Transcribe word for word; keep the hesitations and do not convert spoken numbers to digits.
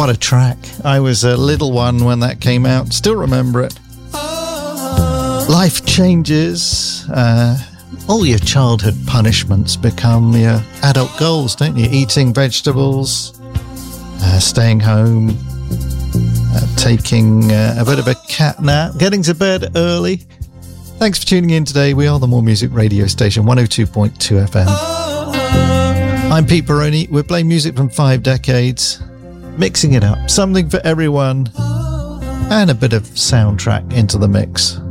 What a track. I was a little one when that came out. Still remember it. Life changes. Uh, all your childhood punishments become your adult goals, don't you? Eating vegetables, uh, staying home, uh, taking uh, a bit of a cat nap, getting to bed early. Thanks for tuning in today. We are the More Music radio station, one oh two point two F M. I'm Pete Baroni. We're playing music from five decades, mixing it up, something for everyone, and a bit of soundtrack into the mix.